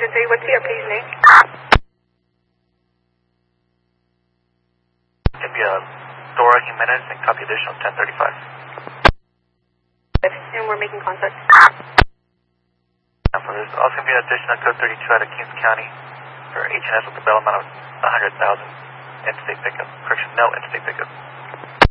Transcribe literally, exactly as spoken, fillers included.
ten thirty, what's the update's name? It's going to be a Dora Jimenez and copy additional ten thirty-five. And we're making contact. And for this, also going to be an additional code thirty-two out of Kings County for H and S with the bail amount of one hundred thousand interstate pickup. Correction, no interstate pickup.